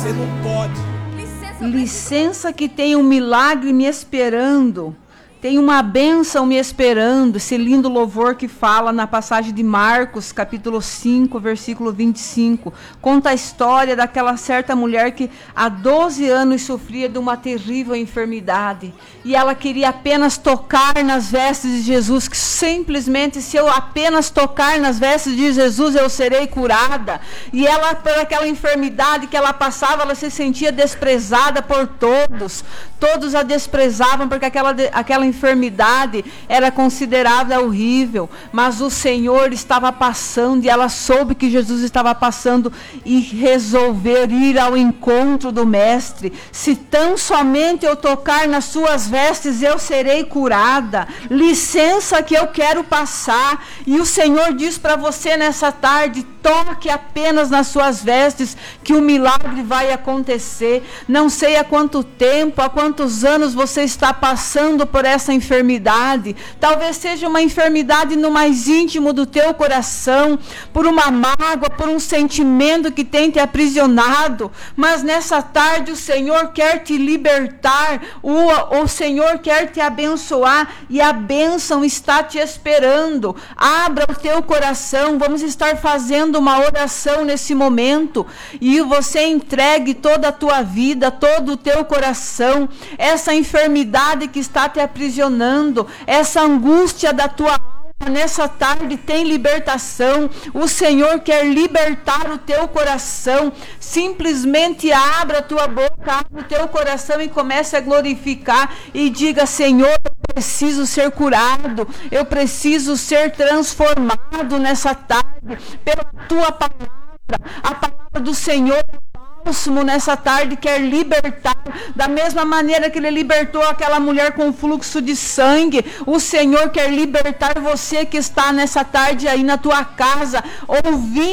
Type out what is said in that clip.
Você não pode. Licença que tem um milagre me esperando. Tem uma bênção me esperando, esse lindo louvor que fala na passagem de Marcos, capítulo 5, versículo 25. Conta a história daquela certa mulher que há 12 anos sofria de uma terrível enfermidade. E ela queria apenas tocar nas vestes de Jesus, que simplesmente se eu apenas tocar nas vestes de Jesus eu serei curada. E ela, por aquela enfermidade que ela passava, ela se sentia desprezada por todos. Todos a desprezavam porque aquela enfermidade era considerada horrível, mas o Senhor estava passando e ela soube que Jesus estava passando e resolveu ir ao encontro do Mestre. Se tão somente eu tocar nas suas vestes eu serei curada. Licença que eu quero passar. E o Senhor diz para você nessa tarde: toque apenas nas suas vestes que o milagre vai acontecer. Não sei há quanto tempo, há quantos anos você está passando por essa enfermidade. Talvez seja uma enfermidade no mais íntimo do teu coração, por uma mágoa, por um sentimento que tem te aprisionado, mas nessa tarde o Senhor quer te libertar, o Senhor quer te abençoar e a bênção está te esperando. Abra o teu coração, vamos estar fazendo uma oração nesse momento e você entregue toda a tua vida, todo o teu coração, essa enfermidade que está te aprisionando, essa angústia da tua alma, nessa tarde tem libertação. O Senhor quer libertar o teu coração. Simplesmente abra a tua boca, abra o teu coração e comece a glorificar e diga: Senhor, eu preciso ser curado, eu preciso ser transformado nessa tarde pela tua palavra. A palavra do Senhor nessa tarde quer libertar, da mesma maneira que ele libertou aquela mulher com fluxo de sangue. O Senhor quer libertar você que está nessa tarde aí na tua casa, ouvindo